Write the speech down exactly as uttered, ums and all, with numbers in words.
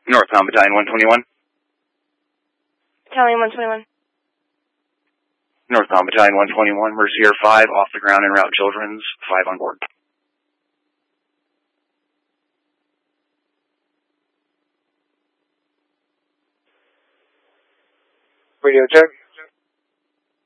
Northbound Battalion one twenty-one. Battalion one twenty-one. Northbound Battalion one twenty-one, Mercier five, off the ground en route Children's, five on board. Radio check.